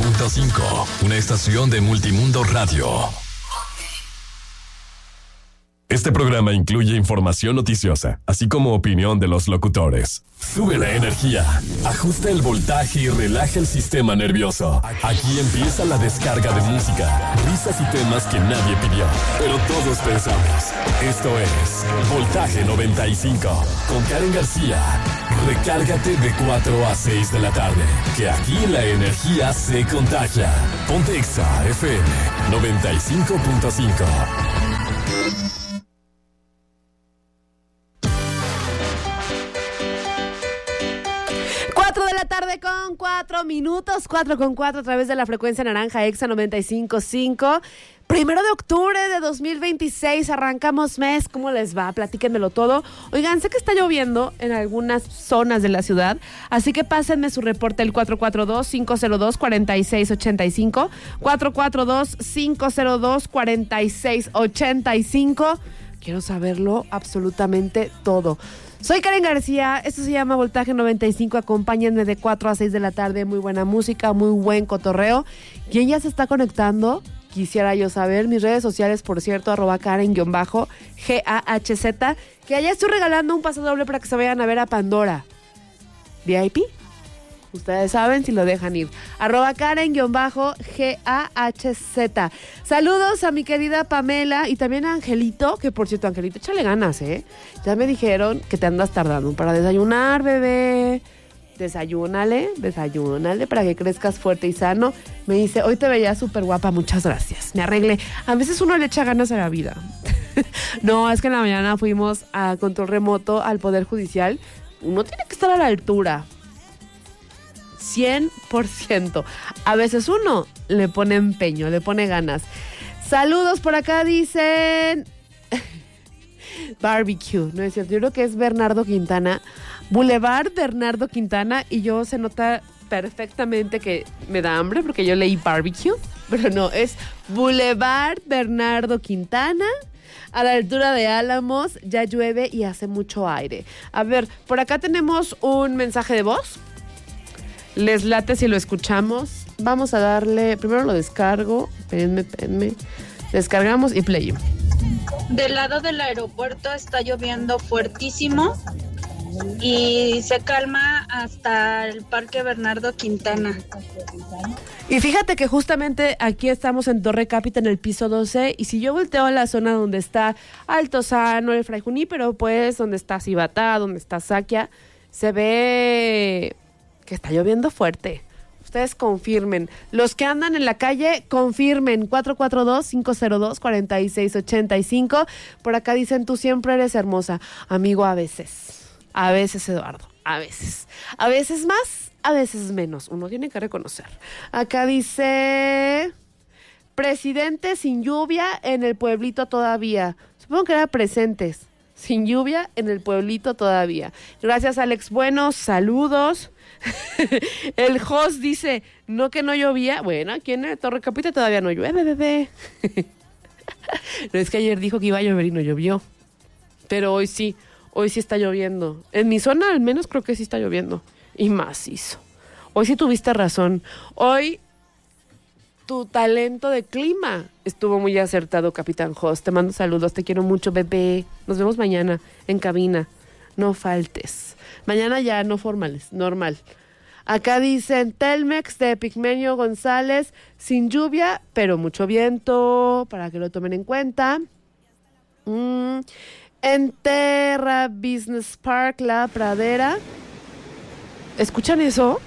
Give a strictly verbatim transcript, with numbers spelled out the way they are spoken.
punto cinco, una estación de Multimundo Radio. Este programa incluye información noticiosa, así como opinión de los locutores. Sube la energía, ajusta el voltaje y relaja el sistema nervioso. Aquí empieza la descarga de música, risas y temas que nadie pidió, pero todos pensamos. Esto es Voltaje noventa y cinco, con Karen García. Recárgate de cuatro a seis de la tarde, que aquí la energía se contagia. Ponte Exa F M noventa y cinco punto cinco. cuatro de la tarde con cuatro minutos, cuatro con cuatro a través de la frecuencia naranja Exa noventa y cinco punto cinco. Primero de octubre de dos mil veintiséis, arrancamos mes. ¿Cómo les va? Platíquenmelo todo. Oigan, sé que está lloviendo en algunas zonas de la ciudad, así que pásenme su reporte el cuatro cuatro dos, cinco cero dos, cuatro seis ocho cinco, cuatro cuatro dos, cinco cero dos, cuatro seis ocho cinco. Quiero saberlo absolutamente todo. Soy Karen García, esto se llama Voltaje noventa y cinco, acompáñenme de cuatro a seis de la tarde, muy buena música, muy buen cotorreo. ¿Quién ya se está conectando? Quisiera yo saber, mis redes sociales, por cierto, arroba Karen-G A H Z, que allá estoy regalando un pase doble para que se vayan a ver a Pandora. ¿V I P? Ustedes saben si lo dejan ir. Arroba Karen-G A H Z. Saludos a mi querida Pamela y también a Angelito, que por cierto, Angelito, échale ganas, ¿eh? Ya me dijeron que te andas tardando para desayunar, bebé. Desayúnale, desayúnale para que crezcas fuerte y sano. Me dice, hoy te veía súper guapa, muchas gracias. Me arreglé. A veces uno le echa ganas a la vida. No, es que en la mañana fuimos a control remoto al Poder Judicial. Uno tiene que estar a la altura. cien por ciento. A veces uno le pone empeño, le pone ganas. Saludos por acá, dicen barbecue, no es cierto, yo creo que es Bernardo Quintana, Boulevard Bernardo Quintana, y yo se nota perfectamente que me da hambre porque yo leí barbecue, pero no, es Boulevard Bernardo Quintana, a la altura de Álamos. Ya llueve y hace mucho aire. A ver, por acá tenemos un mensaje de voz. ¿Les late si lo escuchamos? Vamos a darle, primero lo descargo, espérenme, espérenme, descargamos y play. Del lado del aeropuerto está lloviendo fuertísimo y se calma hasta el Parque Bernardo Quintana. Y fíjate que justamente aquí estamos en Torre Cápita, en el piso doce, y si yo volteo a la zona donde está Altozano, el Fray Junípero, pues, donde está Cibatá, donde está Saquia, se ve que está lloviendo fuerte. Ustedes confirmen. Los que andan en la calle, confirmen. cuatro cuatro dos, cinco cero dos, cuatro seis ocho cinco. Por acá dicen, tú siempre eres hermosa. Amigo, a veces. A veces, Eduardo. A veces. A veces más, a veces menos. Uno tiene que reconocer. Acá dice, presidente sin lluvia en el pueblito todavía. Supongo que era presentes. Sin lluvia en el pueblito todavía. Gracias, Alex. Bueno, saludos. El host dice, no que no llovía. Bueno, aquí en el Torre Capita todavía no llueve, bebé. No, es que ayer dijo que iba a llover y no llovió. Pero hoy sí, hoy sí está lloviendo. En mi zona al menos creo que sí está lloviendo. Y macizo. Hoy sí tuviste razón. Hoy tu talento de clima estuvo muy acertado, Capitán Host. Te mando saludos, te quiero mucho, bebé. Nos vemos mañana en cabina. No faltes. Mañana ya no formales, normal. Acá dicen Telmex de Pigmenio González, sin lluvia, pero mucho viento, para que lo tomen en cuenta. Mm. En Terra Business Park, La Pradera. ¿Escuchan eso?